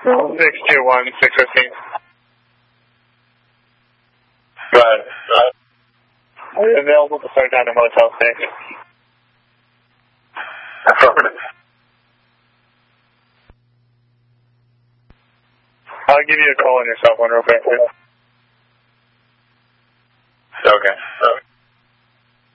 621, 615. Go ahead. Are you available to start down to Motel 6? Affirmative. I'll give you a call on your cell phone real quick. Okay.